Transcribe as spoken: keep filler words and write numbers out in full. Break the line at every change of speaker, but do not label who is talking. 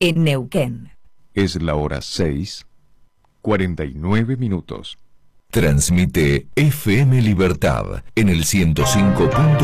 en Neuquén.
Es la hora seis, cuarenta y nueve minutos.
Transmite F M Libertad en el ciento cinco punto